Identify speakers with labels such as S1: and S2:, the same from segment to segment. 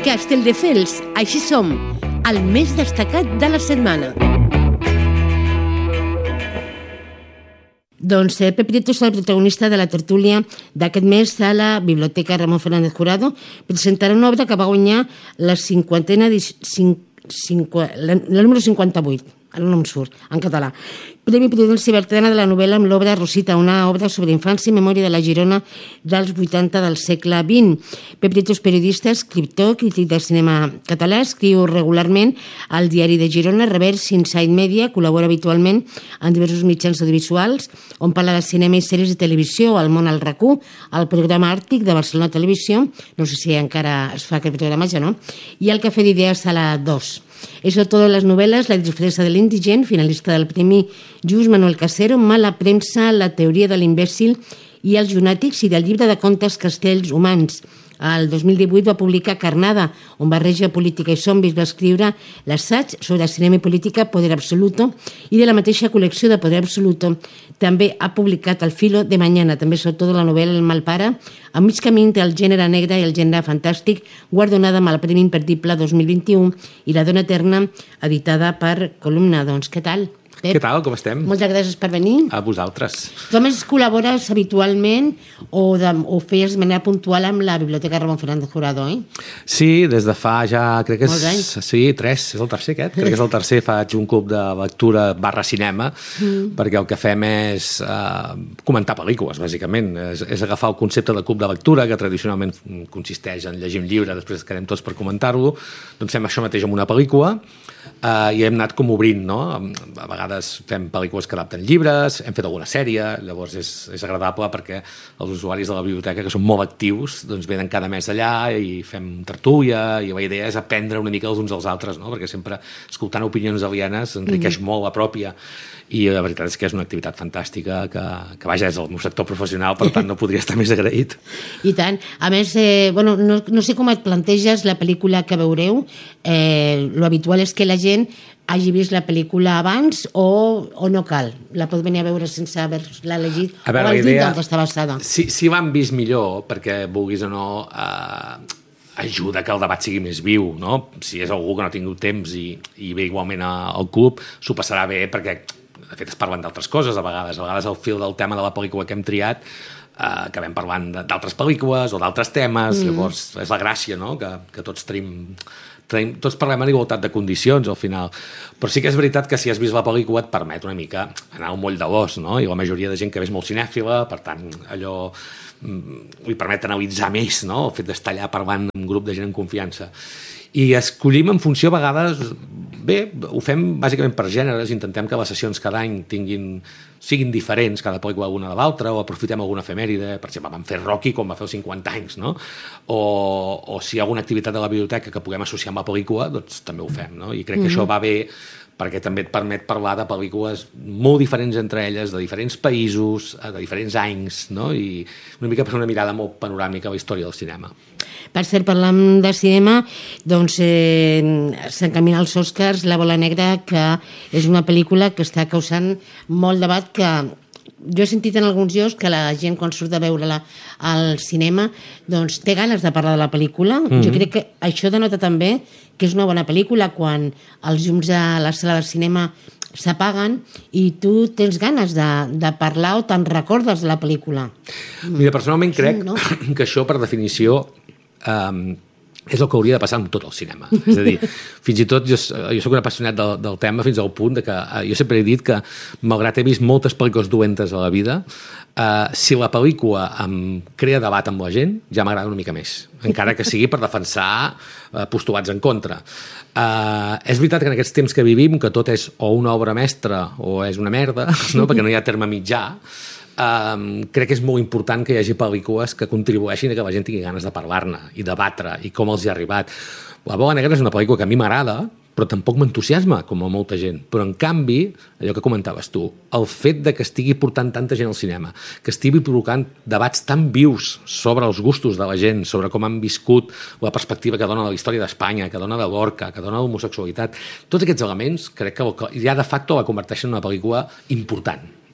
S1: Castelldefels, així som, el més destacat de la setmana. Doncs Pep Prieto és el protagonista de la tertúlia d'aquest mes a la Biblioteca Ramon Fernández Jurado. Presentarà una obra que va guanyar la número 58, ara no em surt, en català. Premi Prudència Bertrana de la novel·la amb l'obra Rosita, una obra sobre infància i memòria de la Girona dels 80 del segle XX. Pep Prieto és periodista, escriptor, crític de cinema català, escriu regularment al Diari de Girona, Revers, Inside Media, col·labora habitualment en diversos mitjans audiovisuals, on parla de cinema i sèries de televisió, al Món al RAC1, al programa Àrtic de Barcelona Televisió, no sé si encara es fa aquest programa, ja no, i al Cafè d'Idees a la 2. Eso todo en las novelas, La disfressa de l'indigent, finalista del Premi Just Manuel Casero, Mala premsa, La teoria de l'imbècil i els llunàtics, i del llibre de contes Castells humans. El 2018 va publicar Carnada, on barreja política i zombis, va escriure l'assaig sobre cinema i política Poder Absoluto, i de la mateixa col·lecció de Poder Absoluto també ha publicat El filo de mañana, també sobretot la novel·la El mal pare, a mig camí entre el gènere negre i el gènere fantàstic, guardonada amb el Premi Imperdible 2021, i La dona eterna, editada per Columna. Doncs què tal? Pep?
S2: Què tal, com estem?
S1: Moltes gràcies per venir.
S2: A vosaltres.
S1: Tu a més col·labores habitualment o feies de manera puntual amb la Biblioteca Ramon Fernández Jurado, eh?
S2: Sí, des de fa ja, crec que és...
S1: Molts anys.
S2: Sí, 3, és el tercer aquest. Crec que és el tercer, faig un club de lectura /cinema, perquè el que fem és comentar pel·lícules, bàsicament. És agafar el concepte de club de lectura, que tradicionalment consisteix en llegir un llibre, després quedem tots per comentar-lo, doncs fem això mateix amb una pel·lícula, i hem anat com obrint, no? A vegades fem pel·lícules que adapten llibres, hem fet alguna sèrie, llavors és agradable perquè els usuaris de la biblioteca, que són molt actius, doncs venen cada mes allà i fem tertúlia, i la idea és aprendre una mica els uns dels altres, no? Perquè sempre escoltant opinions alienes enriqueix molt la pròpia, i la veritat és que és una activitat fantàstica que vaja, és el meu sector professional, per tant no podria estar més agraït.
S1: I tant. A més, no sé com et planteges la pel·lícula que veureu. Lo habitual és que la gent hagi vist la pel·lícula abans o no cal? La pot venir a veure sense haver-la llegit?
S2: A veure,
S1: o
S2: la idea...
S1: on està basada?
S2: Si l'han vist millor, perquè vulguis o no... ajuda que el debat sigui més viu, no? Si és algú que no ha tingut temps i ve igualment al club, s'ho passarà bé perquè, de fet, es parlen d'altres coses a vegades al fil del tema de la pel·lícula que hem triat acabem parlant d'altres pel·lícules o d'altres temes, llavors és la gràcia, no? Que tots tots parlem en igualtat de condicions al final, però sí que és veritat que si has vist la pel·lícula et permet una mica anar al moll de l'os, no? I la majoria de gent que ve és molt cinèfila, per tant allò li permet analitzar més, no? El fet d'estar allà parlant amb un grup de gent en confiança, i escollim en funció a vegades, bé, ho fem bàsicament per gèneres, intentem que les sessions cada any siguin diferents, cada pel·lícula una de l'altra, o aprofitem alguna efemèride, per exemple, vam fer Rocky quan va fer els 50 anys, no? O si hi ha alguna activitat de la biblioteca que puguem associar amb la pel·lícula, doncs també ho fem, no? I crec que això va bé perquè també et permet parlar de pel·lícules molt diferents entre elles, de diferents països, de diferents anys, no? I una mica per una mirada molt panoràmica a la història del cinema.
S1: Per cert, parlant de cinema, doncs s'encamina als Oscars La bola negra, que és una pel·lícula que està causant molt debat, que jo he sentit en alguns llocs que la gent quan surt de veure-la al cinema doncs té ganes de parlar de la pel·lícula. Jo crec que això denota també que és una bona pel·lícula quan els llums de la sala de cinema s'apaguen i tu tens ganes de parlar o te'n recordes de la pel·lícula.
S2: Mira, personalment crec que això per definició és el que hauria de passar amb tot el cinema. És a dir, fins i tot jo soc un apassionat del tema fins al punt de que jo sempre he dit que, malgrat he vist moltes pel·lícules dolentes a la vida, si la pel·lícula em crea debat amb la gent, ja m'agrada una mica més, encara que sigui per defensar postulats en contra. És veritat que en aquests temps que vivim, que tot és o una obra mestra o és una merda, no? Perquè no hi ha terme mitjà, crec que és molt important que hi hagi pel·lícules que contribueixin a que la gent tingui ganes de parlar-ne i debatre i com els hi ha arribat. La bola negra és una pel·lícula que a mi m'agrada, però tampoc m'entusiasma, com a molta gent. Però, en canvi, allò que comentaves tu, el fet de que estigui portant tanta gent al cinema, que estigui provocant debats tan vius sobre els gustos de la gent, sobre com han viscut la perspectiva que dona la història d'Espanya, que dona de Lorca, que dona l'homosexualitat, tots aquests elements crec que ja de facto la converteixen en una pel·lícula important.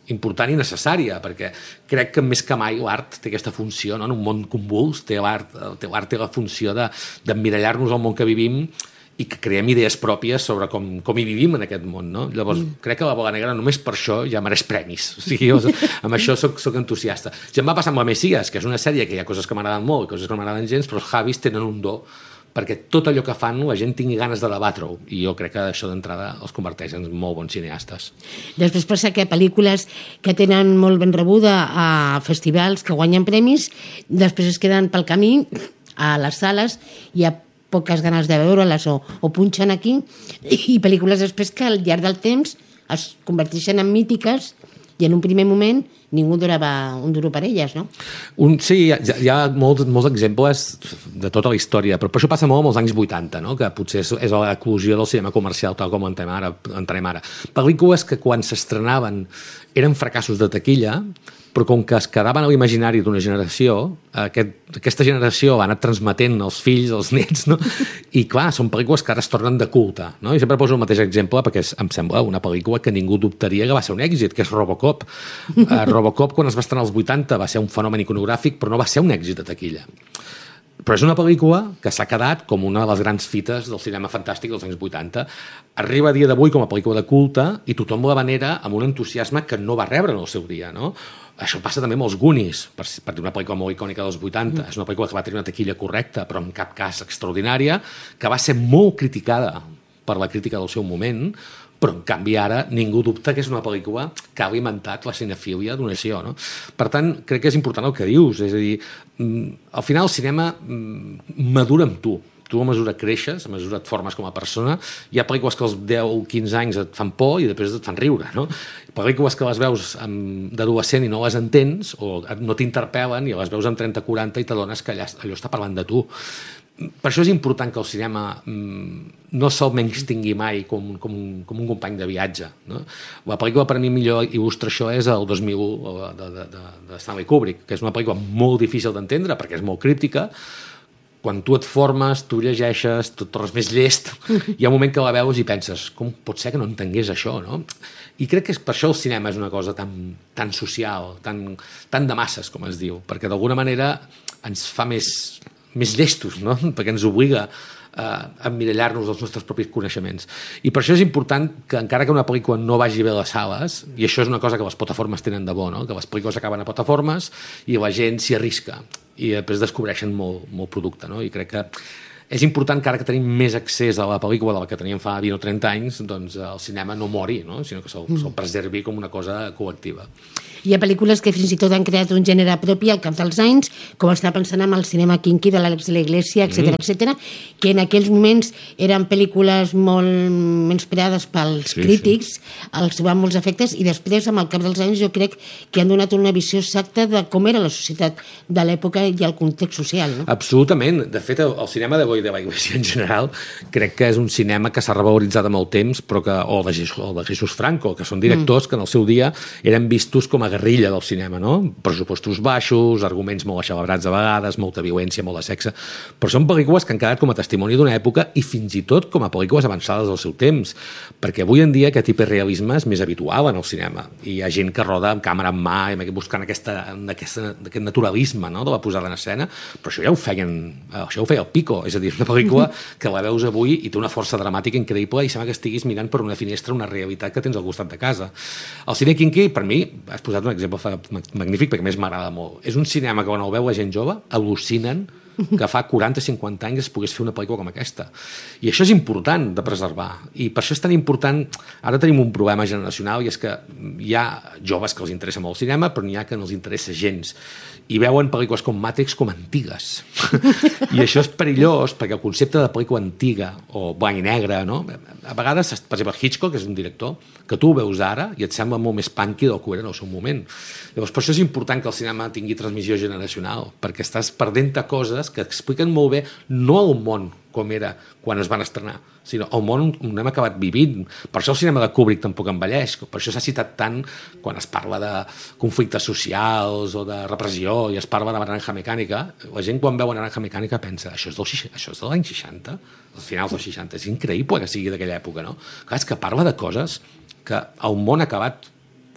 S2: important i necessària, perquè crec que més que mai l'art té aquesta funció, no? En un món convuls, l'art té la funció d'emmirallar-nos al món que vivim i que creem idees pròpies sobre com hi vivim en aquest món, no? Llavors, crec que la Bola Negra només per això ja mereix premis. O sigui, amb això soc entusiasta. Ja em va passar amb la Messies, que és una sèrie que hi ha coses que m'agraden molt i coses que no m'agraden gens, però els Javis tenen un do perquè tot allò que fan la gent tingui ganes de debatre-ho, i jo crec que això d'entrada els converteix en molt bons cineastes.
S1: Després passa que pel·lícules que tenen molt ben rebuda a festivals que guanyen premis, després es queden pel camí a les sales i a poques ganes de veure-les o punxen aquí, i pel·lícules després que al llarg del temps es converteixen en mítiques i en un primer moment ningú donava un duro per elles, no?
S2: Sí, hi ha molts exemples de tota la història, però això passa molt amb els anys 80, no? Que potser és l'eclosió del cinema comercial tal com entenem ara. Pel·lícules que quan s'estrenaven eren fracassos de taquilla, però com que es quedaven a l'imaginari d'una generació, aquesta generació va anar transmetent als fills, als nets, no? I clar, són pel·lícules que ara es tornen de culte, no? I sempre poso el mateix exemple perquè em sembla una pel·lícula que ningú dubtaria que va ser un èxit, que és Robocop. Robocop, quan es va estrenar als 80, va ser un fenomen iconogràfic, però no va ser un èxit de taquilla. Però és una pel·lícula que s'ha quedat com una de les grans fites del cinema fantàstic dels anys 80. Arriba a dia d'avui com a pel·lícula de culte i tothom la venera amb un entusiasme que no va rebre en el seu dia, no? Això passa també amb els Goonies, per dir una pel·lícula molt icònica dels 80. És una pel·lícula que va tenir una taquilla correcta, però en cap cas extraordinària, que va ser molt criticada per la crítica del seu moment, però en canvi ara ningú dubta que és una pel·lícula que ha alimentat la cinefília d'una nació, no? Per tant, crec que és important el que dius, és a dir, al final el cinema madura amb tu. Tu a mesura creixes, a mesura et formes com a persona. Hi ha pel·lícules que als 10-15 anys et fan por i després et fan riure, no? Pel·lícules que les veus d'adolescent i no les entens o no t'interpel·len i les veus amb 30-40 i t'adones que allò està parlant de tu. Per això és important que el cinema no se'l menys tingui mai com un company de viatge, no? La pel·lícula per a mi millor il·lustra això és el 2001 de Stanley Kubrick, que és una pel·lícula molt difícil d'entendre perquè és molt crítica. Quan tu et formes, tu llegeixes, tu et tornes més llest, hi ha un moment que la veus i penses, com pot ser que no entengués això, no? I crec que per això el cinema és una cosa tan social, tan de masses, com es diu, perquè d'alguna manera ens fa més llestos, no? Perquè ens obliga a emmirallar-nos dels nostres propis coneixements. I per això és important que encara que una pel·lícula no vagi bé a les sales, i això és una cosa que les plataformes tenen de bo, no? Que les pel·lícules acaben a plataformes i la gent s'hi arrisca i després descobreixen molt producte, no? I crec que és important que ara que tenim més accés a la pel·lícula del que teníem fa 20 o 30 anys, doncs el cinema no mori, no? Sinó que se'l preservi com una cosa col·lectiva.
S1: Hi ha pel·lícules que fins i tot han creat un gènere propi al cap dels anys, com està pensant amb el cinema kinky de l'Àlex de la Iglesia, etc., que en aquells moments eren pel·lícules molt menyspreades pels crítics, els van molts efectes, i després, amb el cap dels anys, jo crec que han donat una visió exacta de com era la societat de l'època i el context social, no?
S2: Absolutament. De fet, el cinema de Boi de la Iglesia en general crec que és un cinema que s'ha revaloritzat amb el temps, però o de Jesús Franco, que són directors que en el seu dia eren vistos com a guerrilla del cinema, no? Pressupostos baixos, arguments molt aixelebrats a vegades, molta violència, molt de sexe, però són pel·lícules que han quedat com a testimoni d'una època i fins i tot com a pel·lícules avançades del seu temps, perquè avui en dia aquest hiperrealisme és més habitual en el cinema i hi ha gent que roda amb càmera en mà buscant aquest naturalisme, no? De la posada en escena, però això ja ho feia el Pico, és a dir, una pel·lícula que la veus avui i té una força dramàtica increïble i sembla que estiguis mirant per una finestra una realitat que tens al costat de casa. El cine kinky, per mi, has posat un exemple magnífic perquè més m'agrada molt. És un cinema que quan el veu la gent jove al·lucinen que fa 40-50 anys es pogués fer una pel·lícula com aquesta. I això és important de preservar. I per això és tan important... Ara tenim un problema generacional i és que hi ha joves que els interessa molt el cinema, però n'hi ha que no els interessa gens. I veuen pel·lícules com Matrix com antigues. I això és perillós perquè el concepte de pel·lícula antiga o blanc i negre, no? A vegades, per exemple, Hitchcock és un director que tu ho veus ara i et sembla molt més punky del que era en el seu moment. Llavors, per això és important que el cinema tingui transmissió generacional, perquè estàs perdent-te coses que expliquen molt bé no el món com era quan es van estrenar, sinó el món on hem acabat vivint. Per això el cinema de Kubrick tampoc envelleix, per això s'ha citat tant quan es parla de conflictes socials o de repressió i es parla de Naranja Mecànica. La gent quan veu Naranja Mecànica pensa això és de l'any 60, als finals dels 60. És increïble que sigui d'aquella època, no? Clar, és que parla de coses que el món ha acabat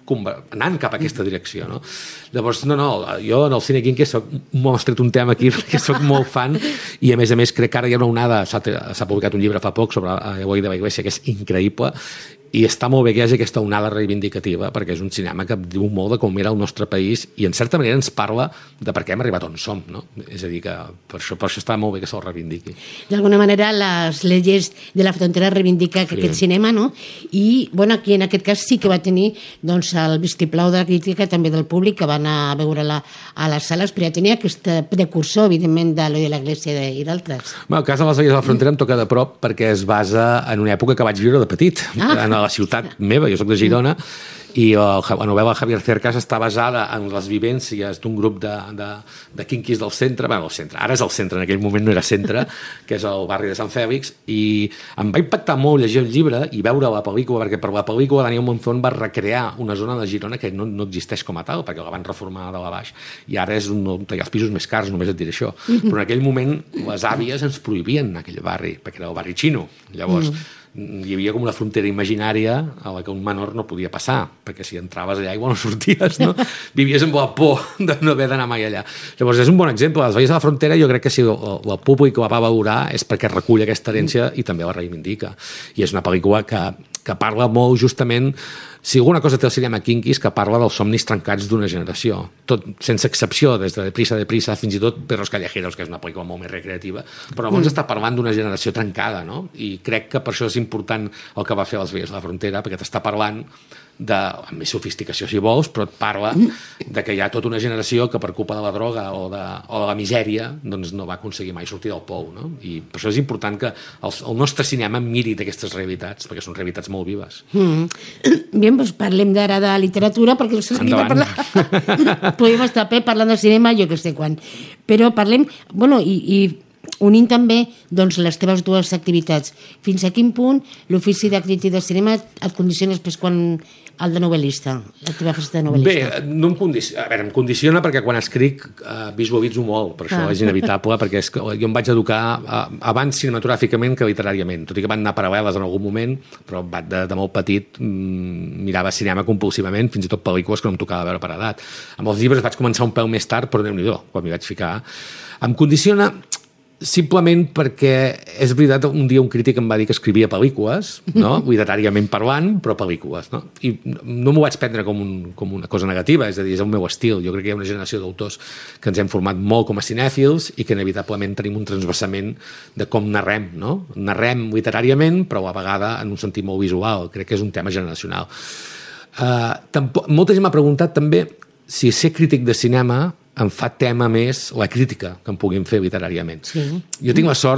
S2: anant cap a aquesta direcció, no? Llavors, jo en el cine quinqui m'ho has tret un tema aquí perquè soc molt fan i a més crec que ara hi ha una onada, s'ha publicat un llibre fa poc sobre Eloi de la Iglesia que és increïble i està molt bé que hi hagi aquesta onada reivindicativa perquè és un cinema que diu molt de com era el nostre país i en certa manera ens parla de per què hem arribat on som, no? És a dir, que per això està molt bé que se'l reivindiqui.
S1: D'alguna manera les leyes de la frontera reivindica aquest cinema, no? I, bueno, aquí en aquest cas sí que va tenir doncs, el vistiplau de la crítica també del públic que va anar a veure-la a les sales, però ja tenia aquest precursor, evidentment, d'Eloi de la Iglesia i d'altres.
S2: El cas de les Leyes de la Frontera em toca de prop perquè es basa en una època que vaig viure de petit, en la ciutat meva, jo soc de Girona, i la novel·la de Javier Cercas està basada en les vivències d'un grup de quinquis del centre, el centre, ara és el centre, en aquell moment no era centre, que és el barri de Sant Fèlix, i em va impactar molt llegir el llibre i veure la pel·lícula, perquè per la pel·lícula Daniel Monzón va recrear una zona de Girona que no existeix com a tal, perquè la van reformar de la baix, i ara és un dels pisos més cars, només et diré això. Però en aquell moment les àvies ens prohibien anar a aquell barri, perquè era el barri xino. Llavors, hi havia com una frontera imaginària a la que un menor no podia passar, perquè si entraves allà igual no sorties, no? Vivies amb la por de no haver d'anar mai allà. Llavors és un bon exemple. Les Leyes de la Frontera jo crec que si el públic la va valorar és perquè recull aquesta herència i també la reivindica. I és una pel·lícula que parla molt justament, si alguna cosa té el cinema quinqui és que parla dels somnis trencats d'una generació. Tot, sense excepció, des de Deprisa, fins i tot Perros Callejeros, que és una pel·lícula molt més recreativa, però llavors està parlant d'una generació trencada, no? I crec que per això és important el que va fer les Leyes de la Frontera, perquè t'està parlant amb més sofisticació si vols, però et parla de que hi ha tota una generació que per culpa de la droga o de la misèria doncs no va aconseguir mai sortir del pou, no? I per això és important que el nostre cinema miri d'aquestes realitats, perquè són realitats molt vives.
S1: Bé, doncs parlem d'ara de literatura, perquè podem estar parlant del cinema jo que sé quan, però parlem, bueno, i unint també doncs, les teves dues activitats. Fins a quin punt l'ofici de crític de cinema et condiciona després quan el de novel·lista, la teva faceta de novel·lista?
S2: Bé, no em condiciona. A veure, em condiciona perquè quan escric visualitzo molt, per això és inevitable, perquè jo em vaig educar abans cinematogràficament que literàriament, tot i que van anar paral·leles en algun moment, però de molt petit mirava cinema compulsivament, fins i tot pel·lícules que no em tocava veure per edat. Amb els llibres vaig començar un pèl més tard, però Déu-n'hi-do, quan m'hi vaig ficar. Em condiciona simplement perquè és veritat, un dia un crític em va dir que escrivia pel·lícules, no? Literàriament parlant, però pel·lícules, no? I no m'ho vaig prendre com una cosa negativa, és a dir, és el meu estil. Jo crec que hi ha una generació d'autors que ens hem format molt com a cinèfils i que inevitablement tenim un transversament de com narrem, no? Narrem literàriament, però a la vegada en un sentit molt visual. Crec que és un tema generacional. Molta gent m'ha preguntat també si ser crític de cinema em fa tema més la crítica que em puguin fer literàriament. Sí. Jo tinc la sort